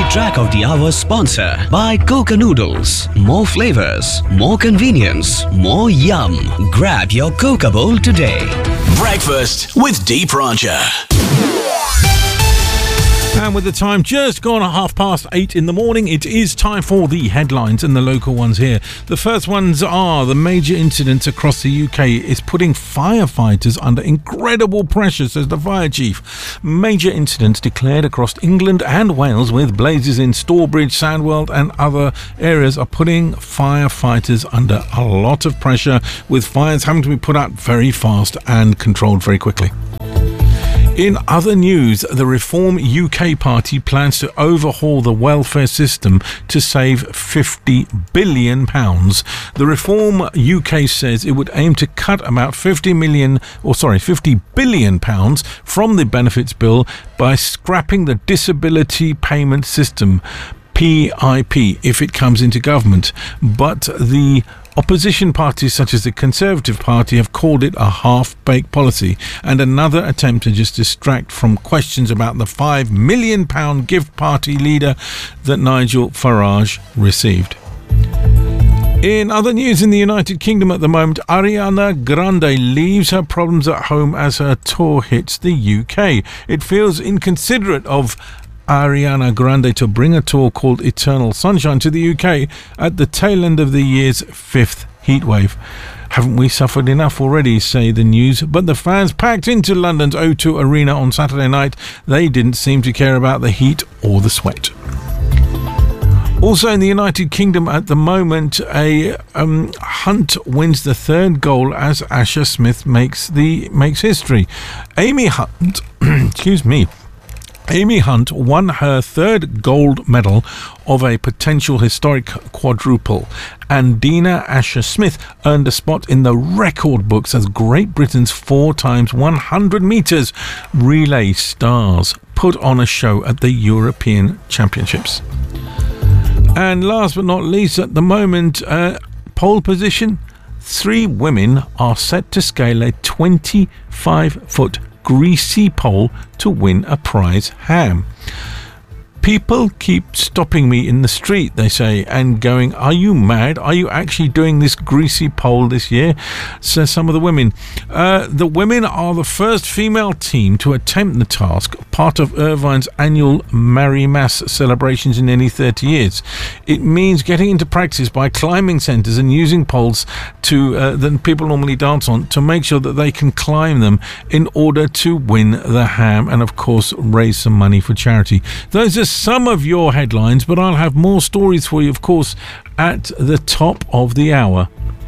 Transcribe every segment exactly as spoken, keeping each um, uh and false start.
Track of the Hour sponsor by Coca Noodles. More flavors, more convenience, more yum. Grab your Coca bowl today. Breakfast with Deep Rancher. And with the time just gone at half past eight in the morning, it is time for the headlines and the local ones here. The first ones are the major incidents across the U K is putting firefighters under incredible pressure, says the fire chief. Major incidents declared across England and Wales with blazes in Stourbridge, Sandwell and other areas are putting firefighters under a lot of pressure, with fires having to be put out very fast and controlled very quickly. In other news, the Reform U K party plans to overhaul the welfare system to save fifty billion pounds. The Reform U K says it would aim to cut about fifty million, or sorry, fifty billion pounds from the benefits bill by scrapping the disability payment system, P I P, if it comes into government. But the opposition parties such as the Conservative Party have called it a half-baked policy and another attempt to just distract from questions about the five million pounds gift party leader that Nigel Farage received. In other news, in the United Kingdom at the moment, Ariana Grande leaves her problems at home as her tour hits the U K. It feels inconsiderate of Ariana Grande to bring a tour called Eternal Sunshine to the U K at the tail end of the year's fifth heatwave. Haven't we suffered enough already, say the news? But the fans packed into London's O two Arena on Saturday night. They didn't seem to care about the heat or the sweat. Also in the United Kingdom at the moment, a um, Hunt wins the third goal as Asher Smith makes the makes history. Amy Hunt, excuse me. Amy Hunt won her third gold medal of a potential historic quadruple, and Dina Asher-Smith earned a spot in the record books as Great Britain's four times one hundred metres relay stars put on a show at the European Championships. And last but not least, at the moment, uh, pole position, three women are set to scale a twenty-five foot greasy pole to win a prize ham. People keep stopping me in the street, they say, and going, "Are you mad? Are you actually doing this greasy pole this year?" Says some of the women. Uh, the women are the first female team to attempt the task, part of Irvine's annual Mary Mass celebrations in nearly thirty years. It means getting into practice by climbing centres and using poles to uh, that people normally dance on to make sure that they can climb them in order to win the ham and, of course, raise some money for charity. Those are some of your headlines, but I'll have more stories for you, of course, at the top of the hour.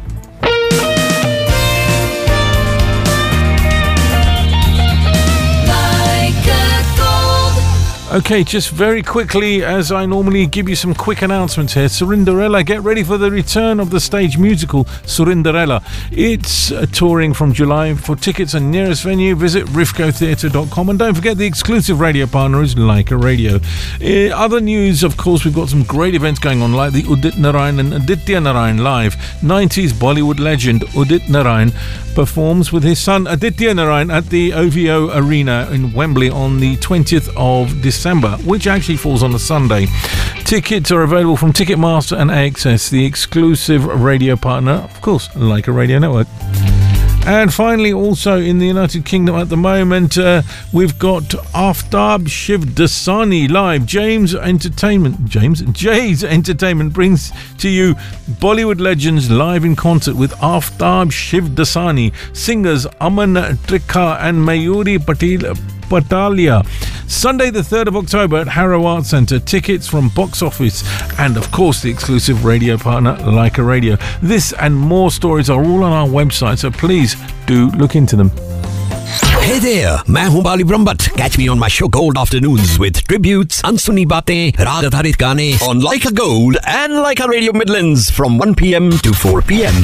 Okay, just very quickly, as I normally give you some quick announcements here. Surinderella, get ready for the return of the stage musical Surinderella. It's uh, touring from July. For tickets and nearest venue, visit rifco theatre dot com. And don't forget, the exclusive radio partner is Leica Radio. Uh, other news, of course, we've got some great events going on, like the Udit Narayan and Aditya Narayan Live. nineties Bollywood legend Udit Narayan performs with his son Aditya Narayan at the O V O Arena in Wembley on the twentieth of December, which actually falls on a Sunday. Tickets are available from Ticketmaster and A X S, the exclusive radio partner, of course, Leica Radio Network. And finally, also in the United Kingdom at the moment, uh, we've got Aftab Shivdasani live. James Entertainment, James Jay's Entertainment brings to you Bollywood legends live in concert with Aftab Shivdasani, singers Aman Trikha and Mayuri Patil Patalia. Sunday the third of October at Harrow Arts Centre. Tickets from Box Office and, of course, the exclusive radio partner Leica Radio. This and more stories are all on our website, so please do look into them. Hey there, मैं हूँ बाली Brahmbhatt. Catch me on my show Gold Afternoons with tributes, अनसुनी बातें, राग आधारित गाने on Leica Gold and Leica Radio Midlands from one p.m. to four p.m.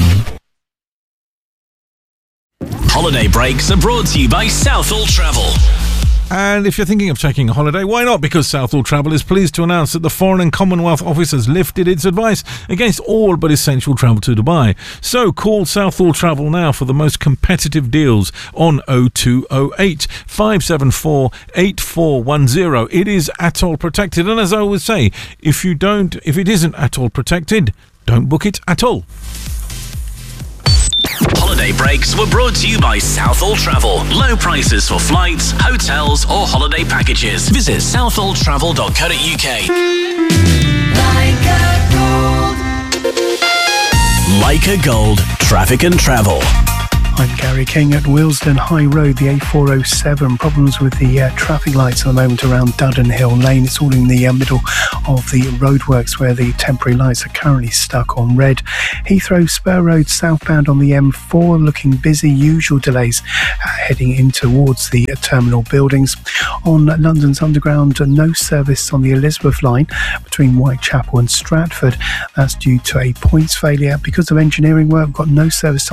Holiday breaks are brought to you by Southall Travel. And if you're thinking of taking a holiday, why not? Because Southall Travel is pleased to announce that the Foreign and Commonwealth Office has lifted its advice against all but essential travel to Dubai. So call Southall Travel now for the most competitive deals on oh two oh eight, five seven four, eight four one oh. It is atoll protected, and as I always say, if you don't, if it isn't atoll protected, don't book it at all. Holiday breaks were brought to you by Southall Travel. Low prices for flights, hotels or holiday packages. Visit southall travel dot co dot uk. Leica Gold, traffic and travel. I'm Gary King at Willesden High Road, the A four oh seven. Problems with the uh, traffic lights at the moment around Dudden Hill Lane. It's all in the uh, middle of the roadworks where the temporary lights are currently stuck on red. Heathrow Spur Road southbound on the M four, looking busy. Usual delays uh, heading in towards the uh, terminal buildings. On London's Underground, uh, no service on the Elizabeth line between Whitechapel and Stratford. That's due to a points failure. Because of engineering work, we've got no service